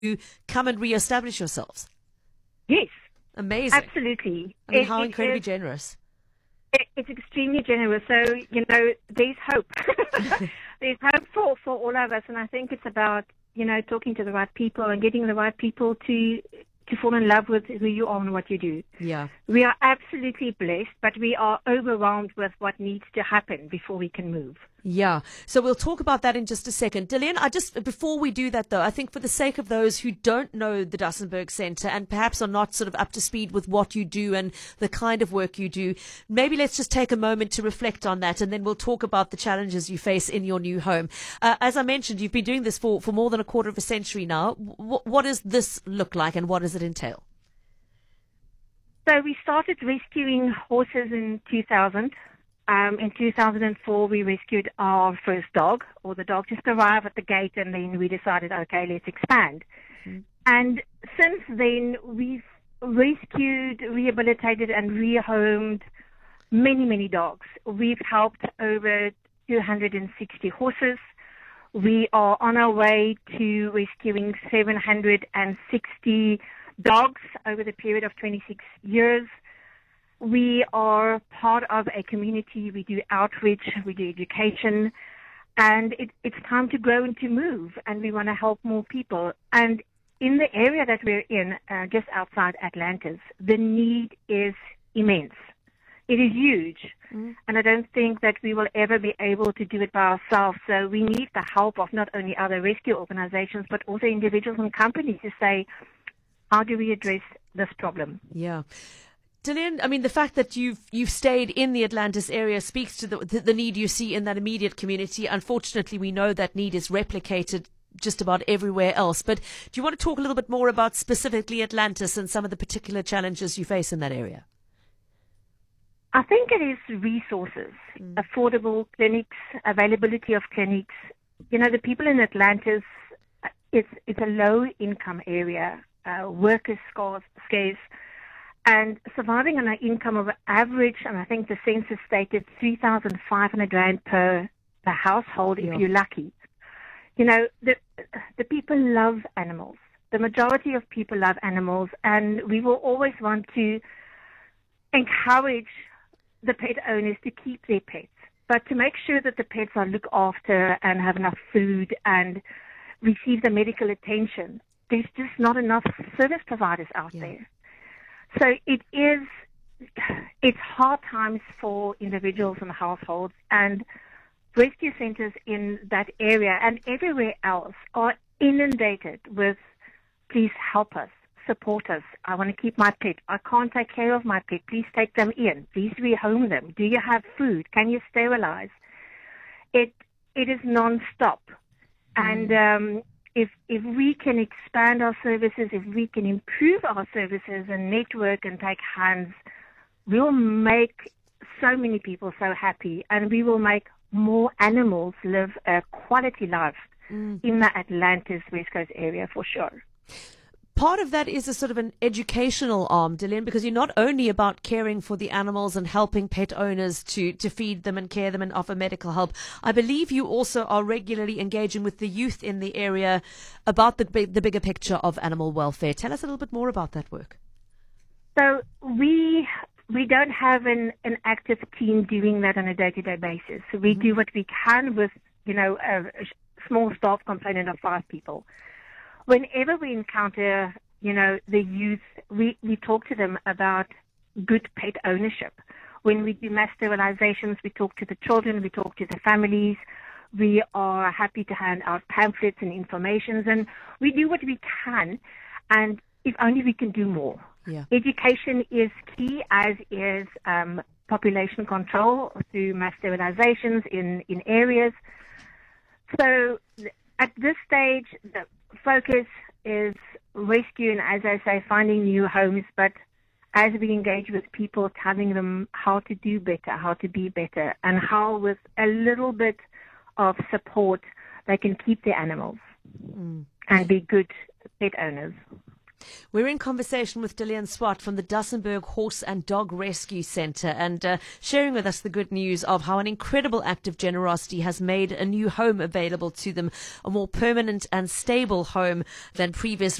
come and reestablish yourselves. Yes. Amazing. Absolutely. I mean, how incredibly generous. It's extremely generous. So, there's hope. There's hope for all of us. And I think it's about, talking to the right people and getting the right people to fall in love with who you are and what you do. Yeah. We are absolutely blessed, but we are overwhelmed with what needs to happen before we can move. Yeah. So we'll talk about that in just a second. Dillian, before we do that though, I think for the sake of those who don't know the Dussenberg Centre and perhaps are not sort of up to speed with what you do and the kind of work you do, maybe let's just take a moment to reflect on that, and then we'll talk about the challenges you face in your new home. As I mentioned, you've been doing this for more than a quarter of a century now. What does this look like and what does it entail? So we started rescuing horses in 2000. In 2004, we rescued our first dog, or the dog just arrived at the gate, and then we decided, okay, let's expand. Mm-hmm. And since then, we've rescued, rehabilitated, and rehomed many, many dogs. We've helped over 260 horses. We are on our way to rescuing 760 dogs over the period of 26 years. We are part of a community. We do outreach, we do education, and it's time to grow and to move, and we want to help more people. And in the area that we're in, just outside Atlantis, the need is immense. It is huge, and I don't think that we will ever be able to do it by ourselves. So we need the help of not only other rescue organizations, but also individuals and companies to say, how do we address this problem? Yeah. Dillian, I mean, the fact that you've stayed in the Atlantis area speaks to the need you see in that immediate community. Unfortunately, we know that need is replicated just about everywhere else. But do you want to talk a little bit more about specifically Atlantis and some of the particular challenges you face in that area? I think it is resources, affordable clinics, availability of clinics. The people in Atlantis, it's a low-income area. Work is scarce. And surviving on an income of average, and I think the census stated 3,500 rand per household if you're lucky. The people love animals. The majority of people love animals, and we will always want to encourage the pet owners to keep their pets, but to make sure that the pets are looked after and have enough food and receive the medical attention. There's just not enough service providers out there. So it's hard times for individuals and households, and rescue centers in that area and everywhere else are inundated with, please help us, support us. I want to keep my pet. I can't take care of my pet. Please take them in. Please rehome them. Do you have food? Can you sterilize? It is non-stop. And if we can expand our services, if we can improve our services and network and take hands, we'll make so many people so happy, and we will make more animals live a quality life in the Atlantis West Coast area for sure. Part of that is a sort of an educational arm, Dillian, because you're not only about caring for the animals and helping pet owners to feed them and care them and offer medical help. I believe you also are regularly engaging with the youth in the area about the bigger picture of animal welfare. Tell us a little bit more about that work. So we don't have an active team doing that on a day-to-day basis. So we do what we can with, a small staff component of 5 people. Whenever we encounter, the youth, we talk to them about good pet ownership. When we do mass sterilizations, we talk to the children, we talk to the families. We are happy to hand out pamphlets and informations, and we do what we can, and if only we can do more. Yeah. Education is key, as is population control through mass sterilizations in areas. So at this stage, the focus is rescue and, as I say, finding new homes, but as we engage with people, telling them how to do better, how to be better, and how with a little bit of support they can keep their animals and be good pet owners. We're in conversation with Dillian Swart from the Dussenberg Horse and Dog Rescue Centre, and sharing with us the good news of how an incredible act of generosity has made a new home available to them, a more permanent and stable home than previous